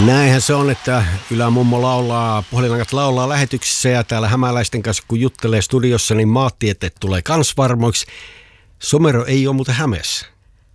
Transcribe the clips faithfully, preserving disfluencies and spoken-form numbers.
Näinhän se on, että Ylämummo laulaa, Puhelinlangat laulaa lähetyksissä ja täällä hämäläisten kanssa kun juttelee studiossa, niin maantieteet tulee kans varmoiksi. Somero ei ole muuten Hämeessä.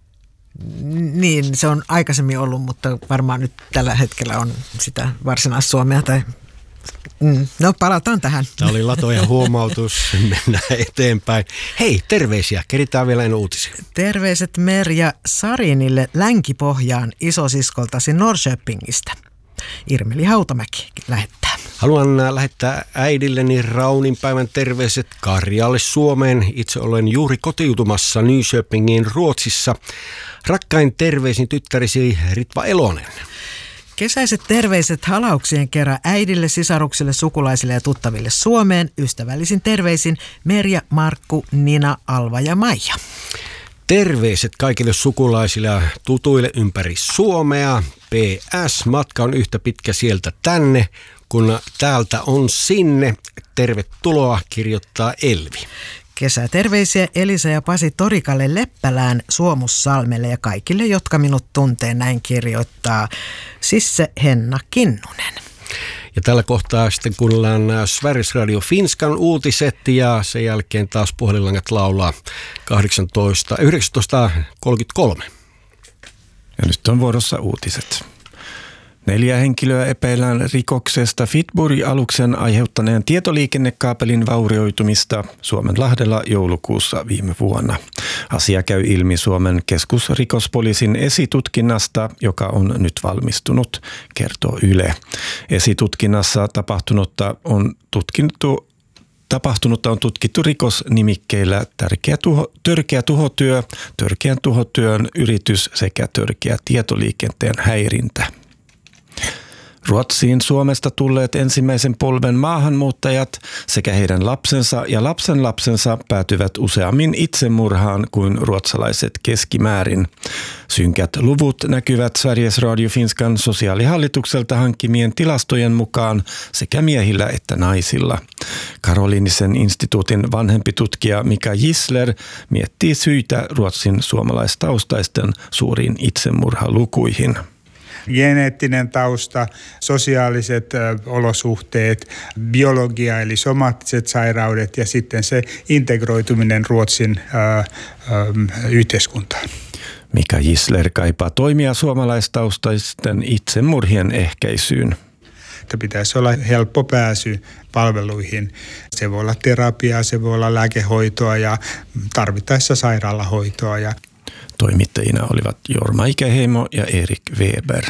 Niin, se on aikaisemmin ollut, mutta varmaan nyt tällä hetkellä on sitä Varsinais-Suomea tai... Mm, no palataan tähän. Tämä oli latojen huomautus, mennään eteenpäin. Hei, terveisiä, keritään vielä en uutisia. Terveiset Merja Sarinille Länki-Pohjaan isosiskoltasi Norrköpingistä. Irmeli Hautamäki lähettää. Haluan lähettää äidilleni Raunin päivän terveiset Karjalle Suomeen. Itse olen juuri kotiutumassa Nyköpingin Ruotsissa. Rakkain terveisin tyttärisi Ritva Elonen. Kesäiset terveiset halauksien kerran äidille, sisaruksille, sukulaisille ja tuttaville Suomeen. Ystävällisin terveisin Merja, Markku, Nina, Alva ja Maija. Terveiset kaikille sukulaisille ja tutuille ympäri Suomea. P S. Matka on yhtä pitkä sieltä tänne, kun täältä on sinne. Tervetuloa, kirjoittaa Elvi. Kesäterveisiä Elisa ja Pasi Torikalle Leppälään Suomussalmelle ja kaikille, jotka minut tuntee, näin kirjoittaa Sisse Henna Kinnunen. Ja tällä kohtaa sitten kuunnellaan Sveriges Radio Finskan uutiset ja sen jälkeen taas Puhelinlangat laulaa kahdeksantoista, yhdeksäntoista kolmekymmentäkolme. Ja nyt on vuorossa uutiset. Neljä henkilöä epäillään rikoksesta Fitburg-aluksen aiheuttaneen tietoliikennekaapelin vaurioitumista Suomenlahdella joulukuussa viime vuonna. Asia käy ilmi Suomen keskusrikospoliisin esitutkinnasta, joka on nyt valmistunut, kertoo Yle. Esitutkinnassa tapahtunutta on tutkittu Tapahtunutta on tutkittu rikosnimikkeillä tärkeä tuho, törkeä tuhotyö, törkeän tuhotyön yritys sekä törkeä tietoliikenteen häirintä. Ruotsiin Suomesta tulleet ensimmäisen polven maahanmuuttajat sekä heidän lapsensa ja lapsenlapsensa päätyvät useammin itsemurhaan kuin ruotsalaiset keskimäärin. Synkät luvut näkyvät Sveriges Radio Finskan sosiaalihallitukselta hankkimien tilastojen mukaan sekä miehillä että naisilla. Karolinisen instituutin vanhempi tutkija Mika Gisler miettii syitä Ruotsin suomalaistaustaisten suuriin itsemurhalukuihin. Geneettinen tausta, sosiaaliset ö, olosuhteet, biologia eli somaattiset sairaudet ja sitten se integroituminen Ruotsin ö, ö, yhteiskuntaan. Mika Gisler kaipaa toimia suomalaistaustaisten itsemurhien ehkäisyyn. Että pitäisi olla helppo pääsy palveluihin. Se voi olla terapiaa, se voi olla lääkehoitoa ja tarvittaessa sairaalahoitoa. Ja toimittajina olivat Jorma Ikäheimo ja Erik Weber.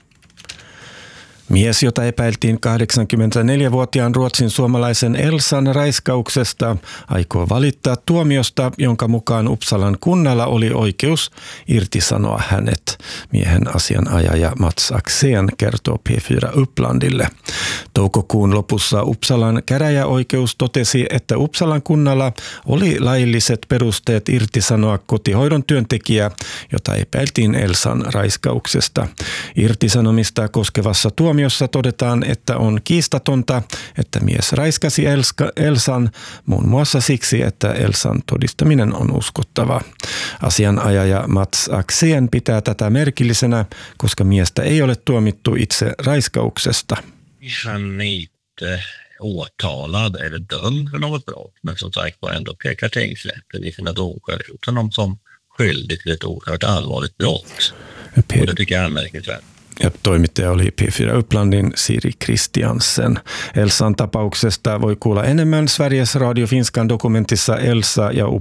Mies, jota epäiltiin kahdeksankymmentäneljävuotiaan ruotsin suomalaisen Elsan raiskauksesta, aikoo valittaa tuomiosta, jonka mukaan Uppsalan kunnalla oli oikeus irtisanoa hänet. Miehen asianajaja Mats Axén kertoo P neljä Upplandille. Toukokuun lopussa Uppsalan käräjäoikeus totesi, että Uppsalan kunnalla oli lailliset perusteet irtisanoa kotihoidon työntekijä, jota epäiltiin Elsan raiskauksesta. Irtisanomista koskevassa tuomiossa Tuomiossa todetaan, että on kiistatonta, että mies raiskasi Elska, Elsan muun muassa siksi, että Elsan todistaminen on uskottava. Asianajaja Mats Axén pitää tätä merkillisenä, koska miestä ei ole tuomittu itse raiskauksesta. Han är inte åtalad eller dömd för något brott, men som sagt var ändå pekar tingsrätten i sina domar ut honom som skyldig till ett oerhört allvarligt brott. Och det tycker jag är anmärkningsvärt. Ja toimittaja oli P neljä Upplandin Siri Kristiansen. Elsan tapauksesta voi kuulla enemmän Sveriges Radio Finskan dokumentissa Elsa ja